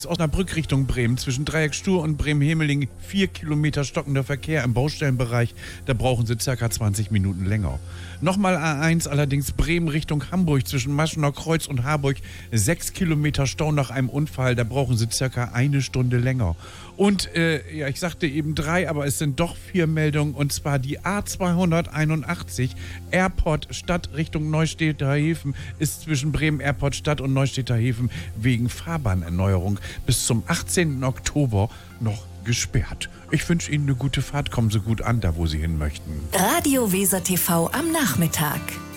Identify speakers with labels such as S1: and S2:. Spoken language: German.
S1: Osnabrück Richtung Bremen, zwischen Dreieck Stur und Bremen-Hemeling 4 Kilometer stockender Verkehr im Baustellenbereich. Da brauchen Sie ca. 20 Minuten länger. Nochmal A1, allerdings Bremen Richtung Hamburg, zwischen Maschener Kreuz und Harburg 6 Kilometer Stau nach einem Unfall. Da brauchen Sie ca. eine Stunde länger. Und ich sagte eben 3, aber es sind doch 4 Meldungen. Und zwar die A281 Airport Stadt Richtung Neustädter Häfen ist zwischen Bremen Airport Stadt und Neustädter Häfen wegen Fahrbahnerneuerung bis zum 18. Oktober noch gesperrt. Ich wünsche Ihnen eine gute Fahrt. Kommen Sie gut an, da wo Sie hin möchten.
S2: Radio Weser TV am Nachmittag.